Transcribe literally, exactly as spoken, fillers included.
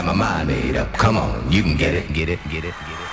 got my mind made up. Come on, you can get it, get it, get it, get it.